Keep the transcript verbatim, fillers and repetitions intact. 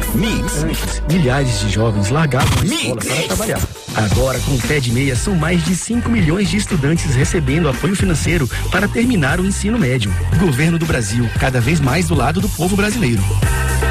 Mix. Antes, milhares de jovens largavam a escola para trabalhar. Agora, com o Pé de Meia, são mais de cinco milhões de estudantes recebendo apoio financeiro para terminar o ensino médio. Governo do Brasil, cada vez mais do lado do povo brasileiro.